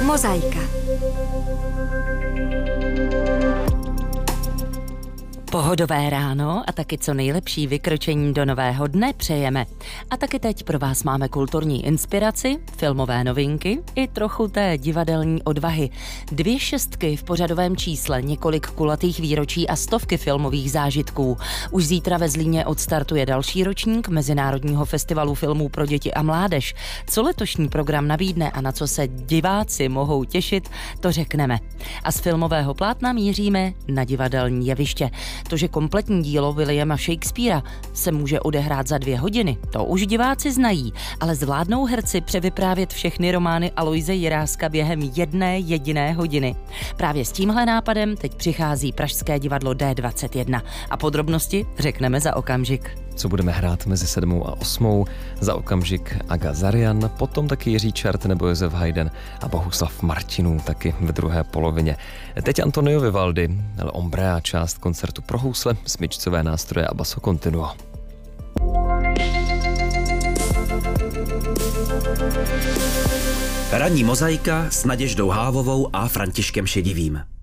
Mozaika. Pohodové ráno a taky co nejlepší vykročení do nového dne přejeme. A taky teď pro vás máme kulturní inspiraci, filmové novinky i trochu té divadelní odvahy. 2 šestky v pořadovém čísle, několik kulatých výročí a stovky filmových zážitků. Už zítra ve Zlíně odstartuje další ročník Mezinárodního festivalu filmů pro děti a mládež. Co letošní program nabídne a na co se diváci mohou těšit, to řekneme. A z filmového plátna míříme na divadelní jeviště. To, že kompletní dílo Williama Shakespearea se může odehrát za 2 hodiny, to už diváci znají, ale zvládnou herci převyprávět všechny romány Aloise Jiráska během 1 jediné hodiny. Právě s tímhle nápadem teď přichází pražské divadlo D21 a podrobnosti řekneme za okamžik. Co budeme hrát mezi 7. a 8. Za okamžik Aga Zarian, potom taky Jiří Čert nebo Josef Haydn a Bohuslav Martinů taky ve druhé polovině. Teď Antonio Vivaldi, L'Ombra, část koncertu pro housle, smyčcové nástroje a basso continuo. Ranní mozaika s Naděždou Hávovou a Františkem Šedivým.